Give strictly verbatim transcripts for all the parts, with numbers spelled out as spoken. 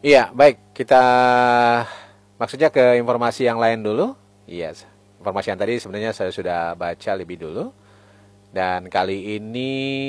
Iya, baik. Kita maksudnya ke informasi yang lain dulu. Iya, informasi yang tadi sebenarnya saya sudah baca lebih dulu. Dan kali ini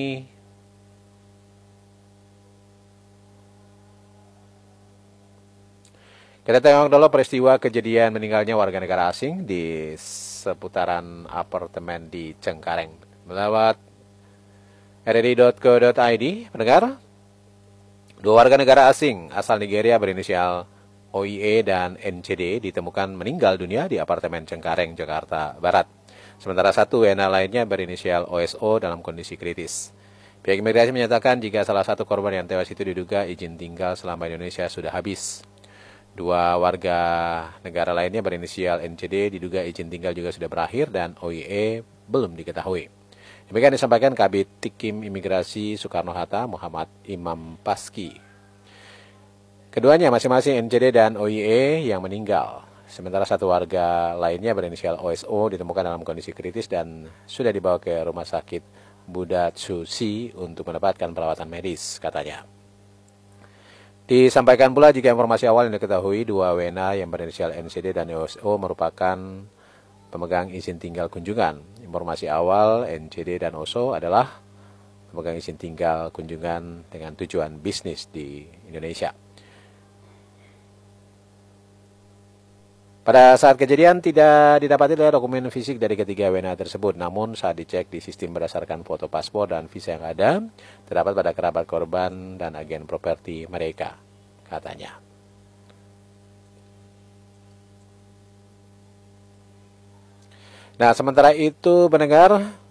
kita tengok dulu peristiwa kejadian meninggalnya warga negara asing di seputaran apartemen di Cengkareng. Melewat r r i dot co dot i d, pendengar, dua warga negara asing asal Nigeria berinisial O I E dan N C D ditemukan meninggal dunia di apartemen Cengkareng, Jakarta Barat. Sementara satu W N A lainnya berinisial O S O dalam kondisi kritis. Pihak imigrasi menyatakan jika salah satu korban yang tewas itu diduga izin tinggal selama Indonesia sudah habis. Dua warga negara lainnya berinisial N C D diduga izin tinggal juga sudah berakhir dan O I E belum diketahui. Demikian disampaikan Kabid Tikim Imigrasi Soekarno-Hatta Muhammad Imam Paski. Keduanya masing-masing N C D dan O I E yang meninggal. Sementara satu warga lainnya berinisial O S O ditemukan dalam kondisi kritis dan sudah dibawa ke rumah sakit Budatsushi untuk mendapatkan perawatan medis, katanya. Disampaikan pula jika informasi awal yang diketahui dua W N A yang berinisial N C D dan O S O merupakan pemegang izin tinggal kunjungan. Informasi awal N C D dan O S O adalah pemegang izin tinggal kunjungan dengan tujuan bisnis di Indonesia. Pada saat kejadian tidak didapati dokumen fisik dari ketiga W N A tersebut, namun saat dicek di sistem berdasarkan foto paspor dan visa yang ada, terdapat pada kerabat korban dan agen properti mereka, katanya. Nah, sementara itu pendengar,